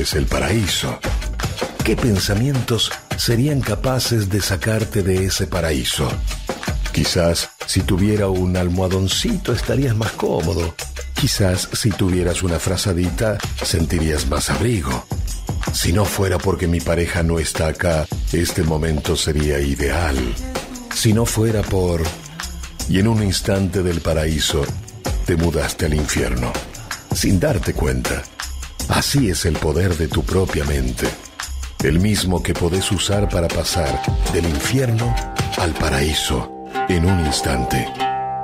es el paraíso? ¿Qué pensamientos serían capaces de sacarte de ese paraíso? Quizás si tuviera un almohadoncito estarías más cómodo. Quizás si tuvieras una frazadita sentirías más abrigo. Si no fuera porque mi pareja no está acá, este momento sería ideal. Si no fuera por... Y en un instante del paraíso, te mudaste al infierno, sin darte cuenta. Así es el poder de tu propia mente, el mismo que podés usar para pasar del infierno al paraíso en un instante.